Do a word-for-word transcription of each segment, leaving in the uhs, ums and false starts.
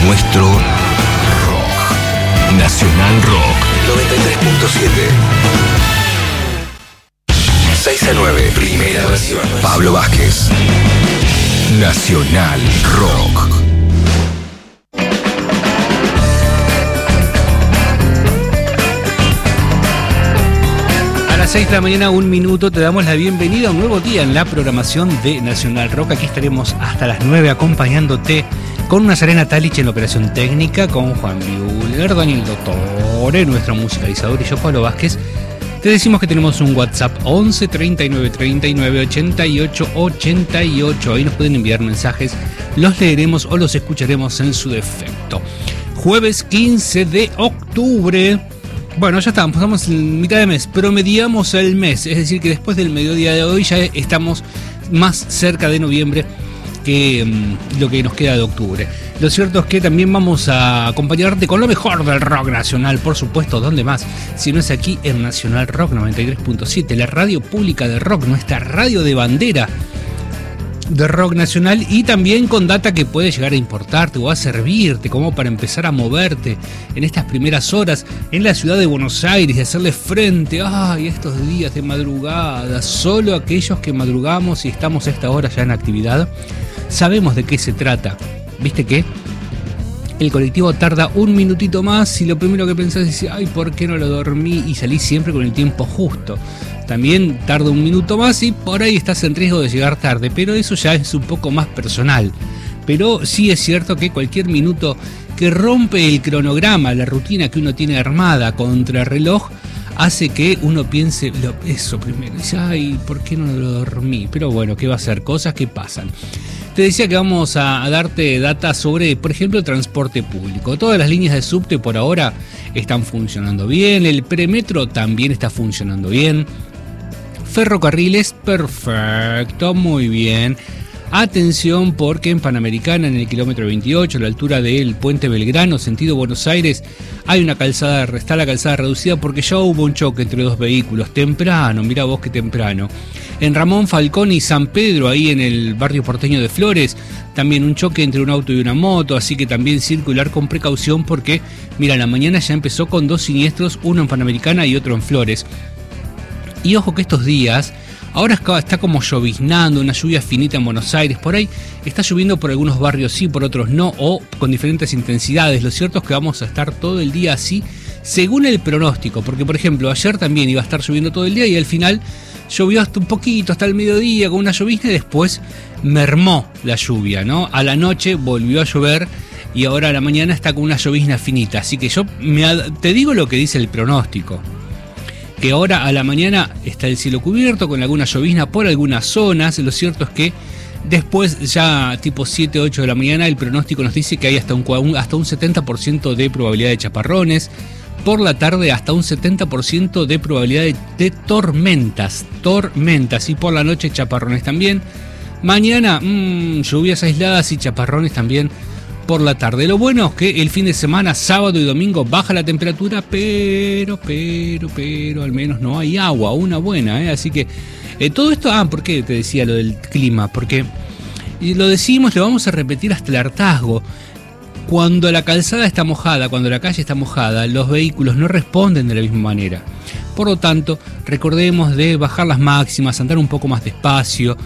nuestro rock. Nacional Rock noventa y tres punto siete. seis a nueve, primera versión. Pablo Vázquez. Nacional Rock. A las seis de la mañana, un minuto, te damos la bienvenida a un nuevo día en la programación de Nacional Rock. Aquí estaremos hasta las nueve acompañándote con Nazarena Talich en la operación técnica, con Juan Biuler, Daniel Dottore, nuestro musicalizador, y yo, Pablo Vázquez. Te decimos que tenemos un WhatsApp once treinta y nueve treinta y nueve ochenta y ocho ochenta y ocho. Ahí nos pueden enviar mensajes, los leeremos o los escucharemos en su defecto. Jueves quince de octubre. Bueno, ya estamos, estamos en mitad de mes, promediamos el mes, es decir que después del mediodía de hoy ya estamos más cerca de noviembre que um, lo que nos queda de octubre. Lo cierto es que también vamos a acompañarte con lo mejor del rock nacional, por supuesto, ¿dónde más? Si no es aquí en Nacional Rock noventa y tres punto siete, la radio pública de rock, nuestra radio de bandera de rock nacional, y también con data que puede llegar a importarte o a servirte como para empezar a moverte en estas primeras horas en la ciudad de Buenos Aires y hacerle frente ay, estos días de madrugada. Solo aquellos que madrugamos y estamos a esta hora ya en actividad sabemos de qué se trata. ¿Viste qué? El colectivo tarda un minutito más y lo primero que pensás es ay, ¿por qué no lo dormí? Y salís siempre con el tiempo justo. También tarda un minuto más y por ahí estás en riesgo de llegar tarde, pero eso ya es un poco más personal. Pero sí es cierto que cualquier minuto que rompe el cronograma, la rutina que uno tiene armada contra el reloj, hace que uno piense eso primero. Dice, ay, ¿por qué no lo dormí? Pero bueno, ¿qué va a ser? Cosas que pasan. Te decía que vamos a, a darte data sobre, por ejemplo, el transporte público. Todas las líneas de subte por ahora están funcionando bien, el premetro también está funcionando bien. Ferrocarriles, perfecto, muy bien. Atención porque en Panamericana, en el kilómetro veintiocho, a la altura del puente Belgrano, sentido Buenos Aires, hay una calzada, está la calzada reducida porque ya hubo un choque entre dos vehículos, temprano, mirá vos qué temprano. En Ramón Falcón y San Pedro, ahí en el barrio porteño de Flores, también un choque entre un auto y una moto, así que también circular con precaución porque, mira, la mañana ya empezó con dos siniestros, uno en Panamericana y otro en Flores. Y ojo que estos días, ahora está como lloviznando, una lluvia finita en Buenos Aires, por ahí está lloviendo por algunos barrios sí, por otros no, o con diferentes intensidades. Lo cierto es que vamos a estar todo el día así, según el pronóstico, porque por ejemplo, ayer también iba a estar lloviendo todo el día y al final llovió hasta un poquito, hasta el mediodía con una llovizna y después mermó la lluvia, ¿no? A la noche volvió a llover y ahora a la mañana está con una llovizna finita, así que yo me, te digo lo que dice el pronóstico. Que ahora a la mañana está el cielo cubierto con alguna llovizna por algunas zonas. Lo cierto es que después ya tipo siete, ocho de la mañana el pronóstico nos dice que hay hasta un, hasta un setenta por ciento de probabilidad de chaparrones. Por la tarde hasta un setenta por ciento de probabilidad de, de tormentas, tormentas y por la noche chaparrones también. Mañana mmm, lluvias aisladas y chaparrones también por la tarde. Lo bueno es que el fin de semana, sábado y domingo, baja la temperatura, pero, pero, pero, al menos no hay agua, una buena, ¿eh? Así que eh, todo esto, ah, ¿por qué te decía lo del clima? Porque y lo decimos, lo vamos a repetir hasta el hartazgo. Cuando la calzada está mojada, cuando la calle está mojada, los vehículos no responden de la misma manera. Por lo tanto, recordemos de bajar las máximas, andar un poco más despacio,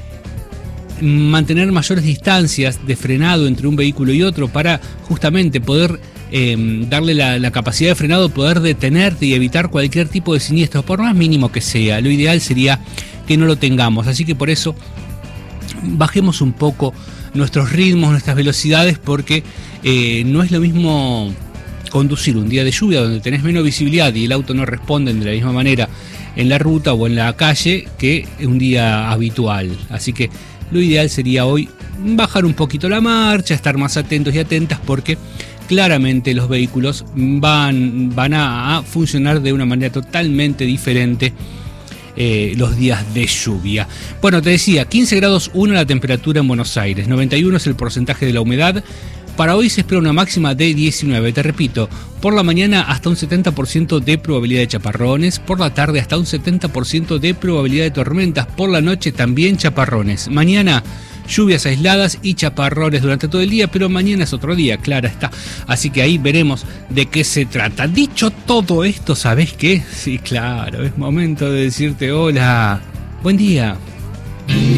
mantener mayores distancias de frenado entre un vehículo y otro para justamente poder eh, darle la, la capacidad de frenado, poder detenerte y evitar cualquier tipo de siniestro, por más mínimo que sea. Lo ideal sería que no lo tengamos, así que por eso bajemos un poco nuestros ritmos, nuestras velocidades, porque eh, no es lo mismo conducir un día de lluvia donde tenés menos visibilidad y el auto no responde de la misma manera en la ruta o en la calle que un día habitual. Así que lo ideal sería hoy bajar un poquito la marcha, estar más atentos y atentas porque claramente los vehículos van, van a, a funcionar de una manera totalmente diferente eh, los días de lluvia. Bueno, te decía, quince grados uno la temperatura en Buenos Aires, noventa y uno es el porcentaje de la humedad, Para hoy se espera una máxima de diecinueve, te repito, por la mañana hasta un setenta por ciento de probabilidad de chaparrones, por la tarde hasta un setenta por ciento de probabilidad de tormentas, por la noche también chaparrones. Mañana lluvias aisladas y chaparrones durante todo el día, pero mañana es otro día, clara está. Así que ahí veremos de qué se trata. Dicho todo esto, ¿sabés qué? Sí, claro, es momento de decirte hola, buen día.